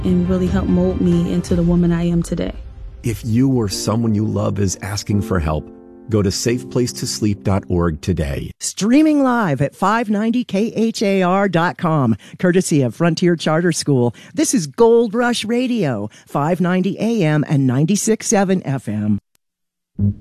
and really helped mold me into the woman I am today. If you or someone you love is asking for help, go to safeplacetosleep.org today. Streaming live at 590khar.com, courtesy of Frontier Charter School. This is Gold Rush Radio, 590 AM and 96.7 FM.